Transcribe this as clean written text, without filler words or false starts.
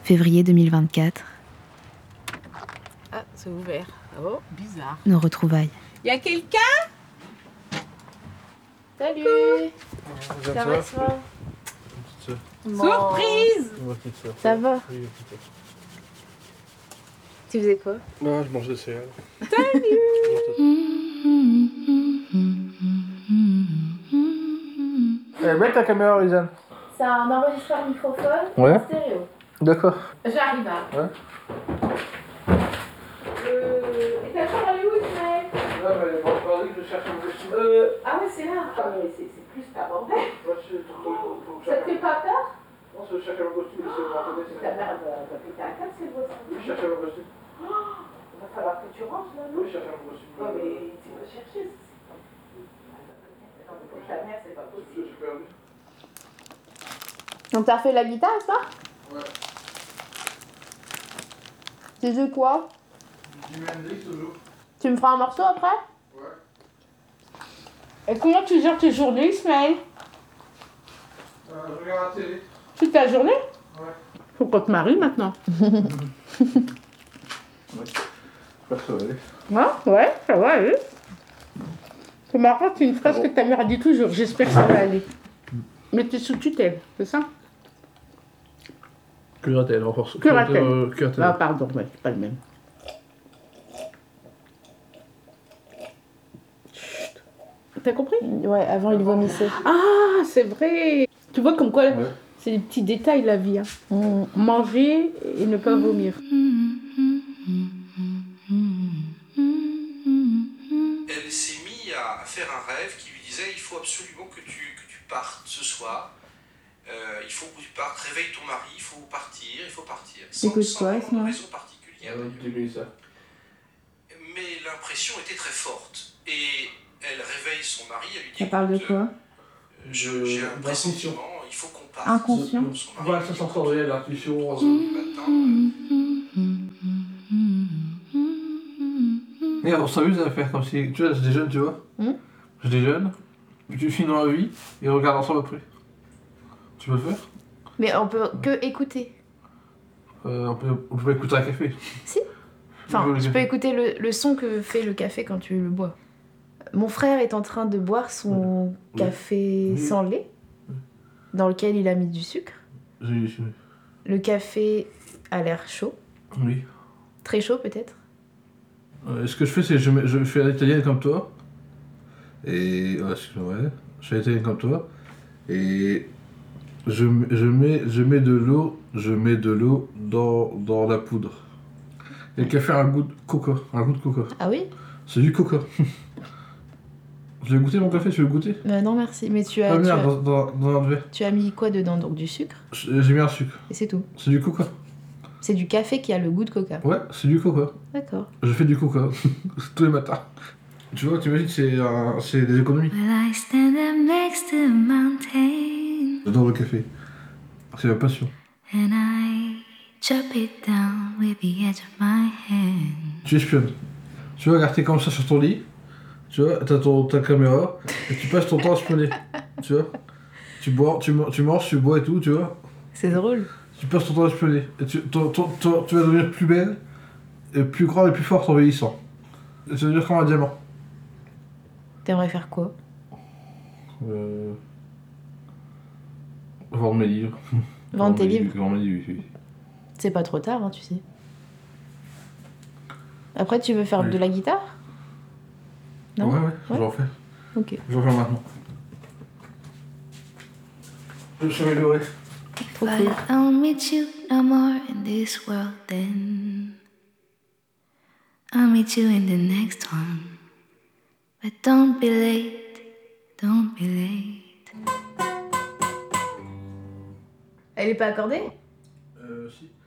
Février 2024. Ah, c'est ouvert. Oh, bizarre. Nos retrouvailles. Y a quelqu'un? Salut. Ça va, toi? Surprise! Ça va? Tu faisais quoi? Non, je mange des céréales. Salut! Mets ta caméra, Lisanne. C'est un enregistreur microphone Ouais. stéréo. D'accord. J'arrive là. Ouais. Et ta chambre elle est où, Ismaël? Là, mais bon, je que je cherche un costume. Ah ouais, c'est là. Ah, mais c'est plus ta bordel. Ouais, Ça te fait pas peur? Non, je cherche un costume, c'est bon, attendez, c'est Ta mère va péter un câble, c'est beau ça. Je cherche un costume. Il va falloir que tu ranges là, non? Oui, je cherche un costume. Ouais, mais tu vas chercher. Non, mais pour ta mère, c'est pas possible. Je suis perdu. Donc t'as refait la guitare, ça? Ouais. Tu joues quoi? Du Hendrix toujours. Tu me feras un morceau après? Ouais. Et comment tu gères tes journées, Ismaël? Je regarde la télé. Toute ta journée? Ouais. Faut qu'on te marie maintenant. Ouais. Pas ça va aller. Ouais, ça va aller. C'est marrant, c'est une phrase que ta mère dit toujours. J'espère que ça va aller. Mais t'es sous tutelle, c'est ça? Curatelle, renforce. Curatelle. Curatelle. Ah, pardon, ouais, c'est pas le même. Chut. T'as compris? Ouais, avant il vomissait. Ah, c'est vrai. Tu vois comme quoi, Ouais. c'est des petits détails la vie. Hein. Manger et ne pas vomir. Elle s'est mise à faire un rêve qui lui disait il faut absolument que tu partes ce soir. Il faut que tu partes, réveille ton mari, il faut partir. Sans Écoute quoi, vraiment sinon de raison particulière. Ça. Mais l'impression était très forte. Et elle réveille son mari, elle lui dit Ça parle de écoute, quoi? j'ai un D'intuition. pressentiment, il faut qu'on parte. Inconscient. Son mari Voilà, lui ça dit, sensoriel, l'intuition. ce matin, Et on s'amuse à faire comme si. Tu vois, je déjeune, tu vois. Je déjeune, tu finis dans la vie et on regarde ensemble après. Tu peux le faire? Mais on peut que écouter. On peut écouter un café. Si. Enfin, je peux écouter le son que fait le café quand tu le bois. Mon frère est en train de boire son café sans lait, dans lequel il a mis du sucre. Le café a l'air chaud. Oui. Très chaud peut-être. Ce que je fais, c'est que je fais à l'italienne comme toi. Et. Ouais, je fais à l'italienne comme toi. Et. Je mets de l'eau dans la poudre. Et le café a un goût de coca. Ah oui? C'est du coca. Je vais goûter mon café, tu veux le goûter? Non merci, mais tu Ah as, merde, dans un verre. tu as mis quoi dedans? Donc du sucre? J'ai mis un sucre. Et c'est tout. C'est du coca. C'est du café qui a le goût de coca. Ouais, c'est du coca. D'accord. Je fais du coca. Tous les matins. Tu vois, t'imagines, c'est des économies. Well, I stand up next to a mountain J'adore le café. C'est ma passion. and I chop it down with the edge of my hand. Tu espionnes. Tu vas regarder comme ça sur ton lit. Tu vois, t'as ta caméra. Et tu passes ton temps à espionner. Tu vois. Tu bois, tu manges, tu bois et tout, tu vois. C'est drôle. Tu passes ton temps à espionner. Et tu vas devenir plus belle, et plus grande et plus forte en vieillissant. Et tu vas devenir comme un diamant. T'aimerais faire quoi? Vendre mes livres. Vendre tes livres? Vendre mes livres, oui. C'est pas trop tard, hein, tu sais. Après, tu veux faire de la guitare? Non? Ouais, je vais en faire. Ok. Je vais en faire maintenant. Je vais m'améliorer. Trop But cool. I don't meet you no more in this world then. I'll meet you in the next one. But don't be late, don't be late. Elle est pas accordée? Si.